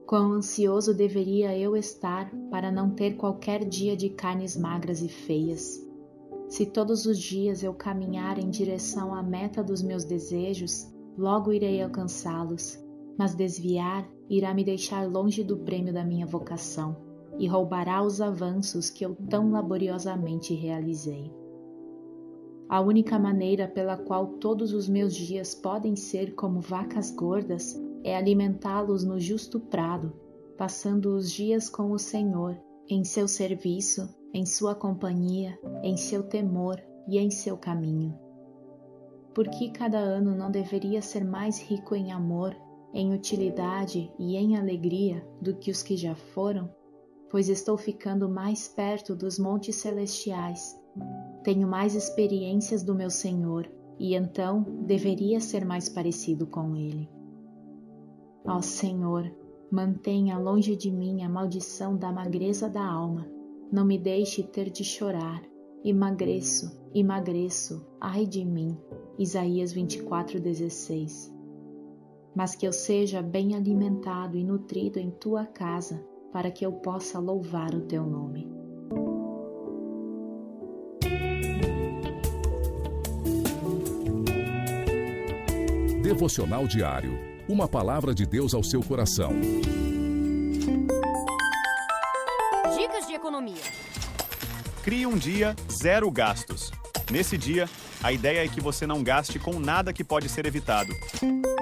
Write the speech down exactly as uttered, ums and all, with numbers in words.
Quão ansioso deveria eu estar para não ter qualquer dia de carnes magras e feias. Se todos os dias eu caminhar em direção à meta dos meus desejos, logo irei alcançá-los, mas desviar irá me deixar longe do prêmio da minha vocação e roubará os avanços que eu tão laboriosamente realizei. A única maneira pela qual todos os meus dias podem ser como vacas gordas é alimentá-los no justo prado, passando os dias com o Senhor, em seu serviço, em sua companhia, em seu temor e em seu caminho. Por que cada ano não deveria ser mais rico em amor, em utilidade e em alegria do que os que já foram? Pois estou ficando mais perto dos montes celestiais. Tenho mais experiências do meu Senhor e então deveria ser mais parecido com Ele. Ó Senhor, mantenha longe de mim a maldição da magreza da alma. Não me deixe ter de chorar. Emagreço, emagreço, ai de mim. Isaías vinte e quatro, dezesseis. Mas que eu seja bem alimentado e nutrido em tua casa, para que eu possa louvar o teu nome. Devocional diário. Uma palavra de Deus ao seu coração. Dicas de economia. Crie um dia zero gastos. Nesse dia, a ideia é que você não gaste com nada que pode ser evitado.